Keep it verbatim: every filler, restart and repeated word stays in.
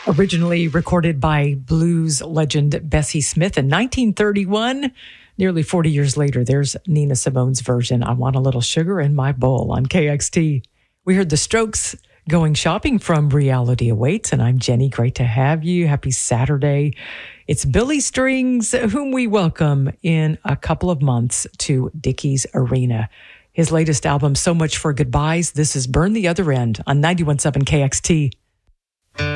Originally recorded by blues legend Bessie Smith in nineteen thirty-one. Nearly forty years later, there's Nina Simone's version, I Want a Little Sugar in My Bowl on K X T. We heard The Strokes, Going Shopping from Reality Awaits, and I'm Jenny. Great to have you. Happy Saturday. It's Billy Strings, whom we welcome in a couple of months to Dickies Arena. His latest album, So Much for Goodbyes. This is Burn the Other End on ninety-one point seven K X T.